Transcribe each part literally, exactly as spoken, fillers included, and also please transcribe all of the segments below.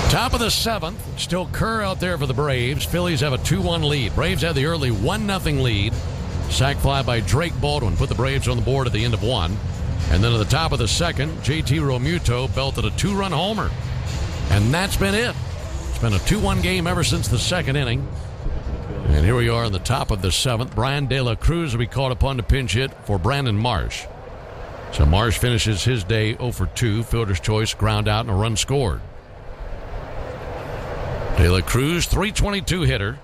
Top of the seventh, still Kerr out there for the Braves. Phillies have a two one lead. Braves had the early one nothing lead. Sac fly by Drake Baldwin put the Braves on the board at the end of one. And then at the top of the second, J T Realmuto belted a two-run homer. And that's been it. It's been a two one game ever since the second inning. And here we are in the top of the seventh. Brian De La Cruz will be called upon to pinch hit for Brandon Marsh. So Marsh finishes his day oh for two. Fielder's choice, ground out, and a run scored. De La Cruz, three twenty-two hitter.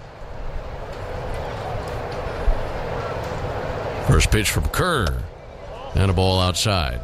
First pitch from Kerr. And a ball outside.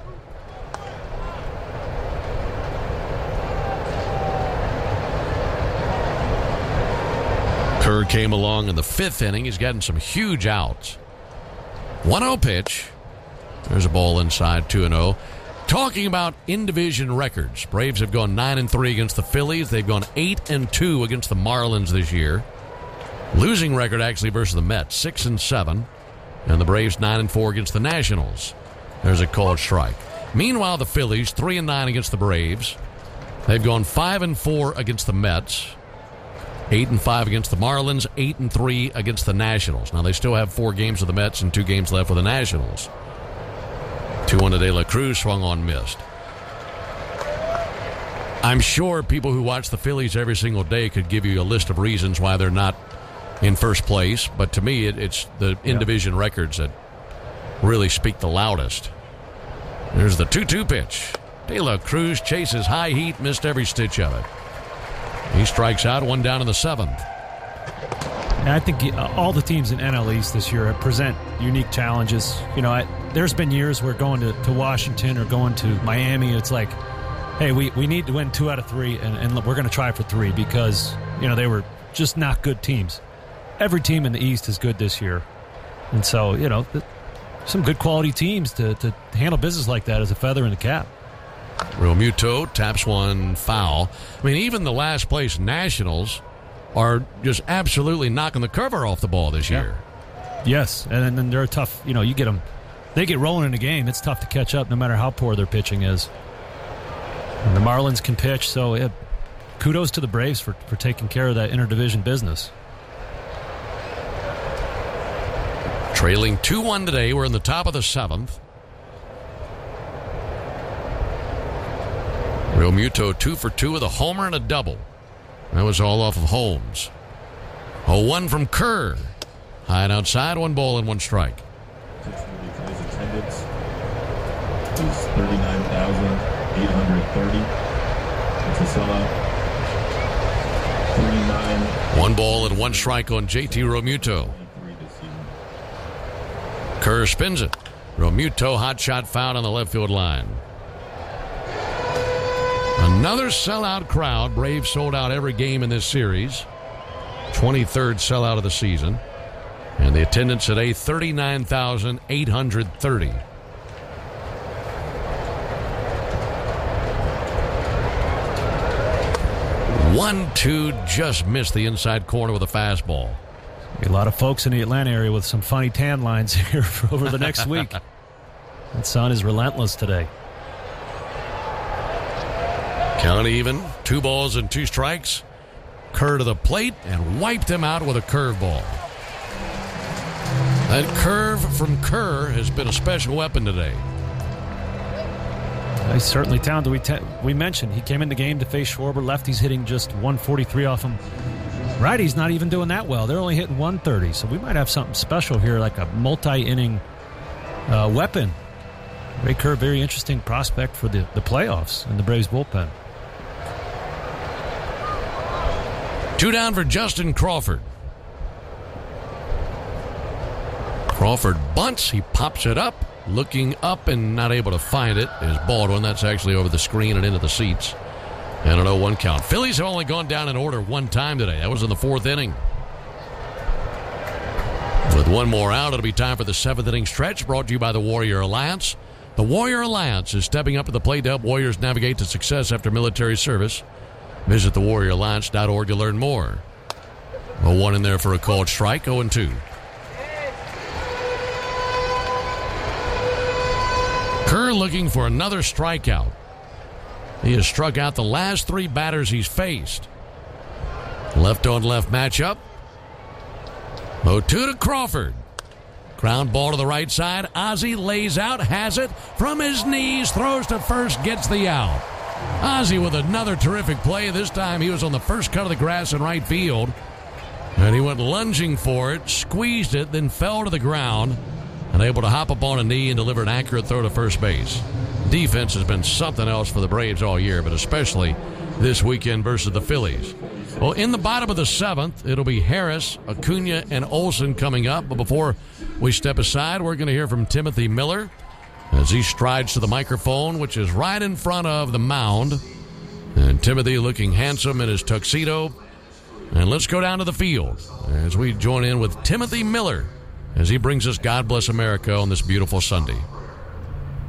Kerr came along in the fifth inning. He's gotten some huge outs. one oh pitch. There's a ball inside, two and oh. Talking about in-division records, Braves have gone nine and three against the Phillies. They've gone eight and two against the Marlins this year. Losing record actually versus the Mets, six and seven. And the Braves nine and four against the Nationals. There's a called strike. Meanwhile, the Phillies three and nine against the Braves. They've gone five and four against the Mets. eight and five against the Marlins, eight and three against the Nationals. Now they still have four games with the Mets and two games left with the Nationals. two one to De La Cruz, swung on, missed. I'm sure people who watch the Phillies every single day could give you a list of reasons why they're not in first place, but to me it, it's the in-division yeah. records that really speak the loudest. There's the two two pitch. De La Cruz chases high heat, missed every stitch of it. He strikes out, one down in the seventh. And I think all the teams in N L East this year present unique challenges. You know, I, there's been years where going to, to Washington or going to Miami, it's like, hey, we, we need to win two out of three, and, and we're going to try for three because, you know, they were just not good teams. Every team in the East is good this year. And so, you know, some good quality teams to, to handle business like that is a feather in the cap. Realmuto taps one foul. I mean, even the last place Nationals are just absolutely knocking the cover off the ball this yeah. year. Yes, and then they're tough. You know, you get them, they get rolling in a game. It's tough to catch up no matter how poor their pitching is. And the Marlins can pitch, so yeah, kudos to the Braves for, for taking care of that interdivision business. Trailing two one today. We're in the top of the seventh. Realmuto two for two with a homer and a double. That was all off of Holmes. oh one from Kerr. High and outside, one ball and one strike. His attendance is thirty-nine thousand eight hundred thirty. It's a sellout. thirty-nine. One ball and one strike on J T Realmuto. Kerr spins it. Realmuto, hot shot foul on the left field line. Another sellout crowd. Braves sold out every game in this series. twenty-third sellout of the season. And the attendance today, thirty-nine thousand eight hundred thirty. one two just missed the inside corner with a fastball. A lot of folks in the Atlanta area with some funny tan lines here for over the next week. That sun is relentless today. Count even. Two balls and two strikes. Kerr to the plate and wiped him out with a curveball. That curve from Kerr has been a special weapon today. He's certainly talented. We, te- we mentioned he came in the game to face Schwarber. Lefty's hitting just one forty-three off him. Righty's not even doing that well. They're only hitting one thirty, so we might have something special here, like a multi-inning uh, weapon. Ray Kerr, very interesting prospect for the, the playoffs in the Braves bullpen. Two down for Justin Crawford. Crawford bunts. He pops it up. Looking up and not able to find it is Baldwin. That's actually over the screen and into the seats. And an oh one count. Phillies have only gone down in order one time today. That was in the fourth inning. With one more out, it'll be time for the seventh inning stretch, brought to you by the Warrior Alliance. The Warrior Alliance is stepping up to the plate to help Warriors navigate to success after military service. Visit the warrior alliance dot org to learn more. oh one in there for a called strike, oh and two. Kerr looking for another strikeout. He has struck out the last three batters he's faced. Left-on-left matchup. oh two to Crawford. Ground ball to the right side. Ozzie lays out, has it from his knees, throws to first, gets the out. Ozzie with another terrific play. This time he was on the first cut of the grass in right field. And he went lunging for it, squeezed it, then fell to the ground, and able to hop up on a knee and deliver an accurate throw to first base. Defense has been something else for the Braves all year, but especially this weekend versus the Phillies. Well, in the bottom of the seventh, it'll be Harris, Acuna, and Olsen coming up. But before we step aside, we're going to hear from Timothy Miller as he strides to the microphone, which is right in front of the mound. And Timothy looking handsome in his tuxedo. And let's go down to the field as we join in with Timothy Miller as he brings us God Bless America on this beautiful Sunday.